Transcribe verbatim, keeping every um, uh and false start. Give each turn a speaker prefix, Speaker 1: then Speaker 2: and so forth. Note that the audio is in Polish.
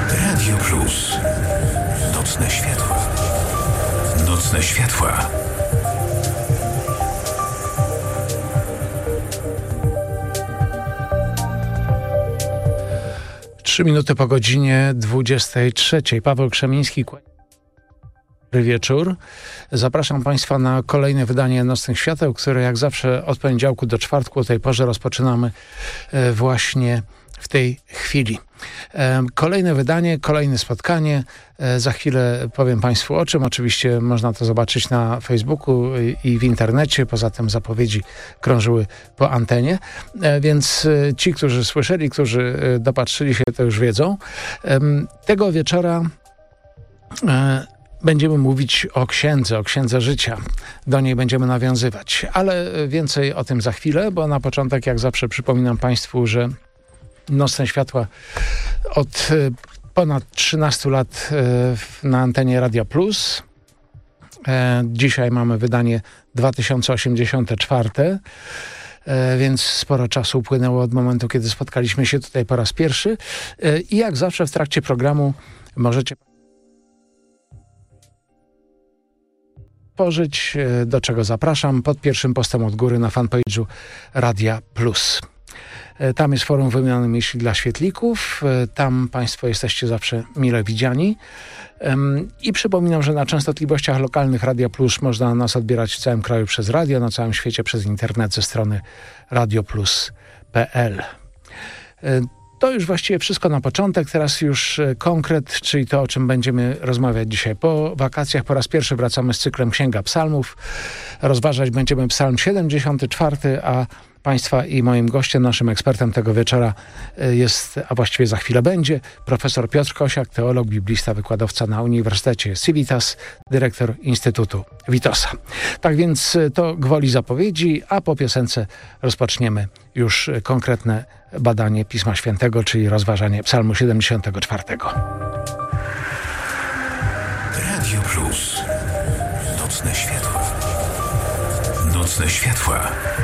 Speaker 1: Radio Plus. Nocne światła. Nocne światła.
Speaker 2: Trzy minuty po godzinie dwudziestej trzeciej. Paweł Krzemiński. Dobry wieczór. Zapraszam Państwa na kolejne wydanie Nocnych Świateł, które jak zawsze od poniedziałku do czwartku o tej porze rozpoczynamy właśnie w tej chwili. Kolejne wydanie, kolejne spotkanie. Za chwilę powiem Państwu o czym. Oczywiście można to zobaczyć na Facebooku i w internecie. Poza tym zapowiedzi krążyły po antenie. Więc ci, którzy słyszeli, którzy dopatrzyli się, to już wiedzą. Tego wieczora będziemy mówić o księdze, o księdze życia. Do niej będziemy nawiązywać. Ale więcej o tym za chwilę, bo na początek, jak zawsze, przypominam Państwu, że Nocne Światła od ponad trzynastu lat na antenie Radia Plus. Dzisiaj mamy wydanie dwa tysiące osiemdziesiąte czwarte, więc sporo czasu upłynęło od momentu, kiedy spotkaliśmy się tutaj po raz pierwszy. I jak zawsze w trakcie programu możecie pożyć, do czego zapraszam, pod pierwszym postem od góry na fanpage'u Radia Plus. Tam jest forum wymiany myśli dla świetlików. Tam Państwo jesteście zawsze mile widziani. I przypominam, że na częstotliwościach lokalnych Radia Plus można nas odbierać w całym kraju przez radio, na całym świecie przez internet ze strony radioplus kropka p l. To już właściwie wszystko na początek. Teraz już konkret, czyli to, o czym będziemy rozmawiać dzisiaj. Po wakacjach po raz pierwszy wracamy z cyklem Księga Psalmów. Rozważać będziemy Psalm siedemdziesiąty czwarty, a Państwa i moim gościem, naszym ekspertem tego wieczora jest, a właściwie za chwilę będzie, profesor Piotr Kosiak, teolog, biblista, wykładowca na Uniwersytecie Civitas, dyrektor Instytutu Witosa. Tak więc to gwoli zapowiedzi, a po piosence rozpoczniemy już konkretne badanie Pisma Świętego, czyli rozważanie Psalmu siedemdziesiątego czwartego.
Speaker 1: Radio Plus. Nocne światła. Nocne światła.